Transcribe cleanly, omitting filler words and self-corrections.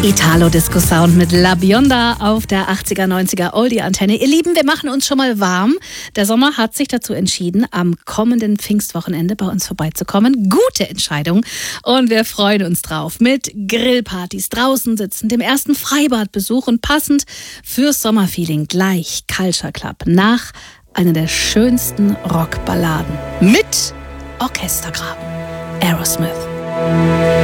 Italo-Disco-Sound mit La Bionda auf der 80er, 90er Oldie-Antenne. Ihr Lieben, wir machen uns schon mal warm. Der Sommer hat sich dazu entschieden, am kommenden Pfingstwochenende bei uns vorbeizukommen. Gute Entscheidung. Und wir freuen uns drauf. Mit Grillpartys, draußen sitzen, dem ersten Freibadbesuch und passend fürs Sommerfeeling gleich Culture Club nach einer der schönsten Rockballaden mit Orchestergraben. Aerosmith.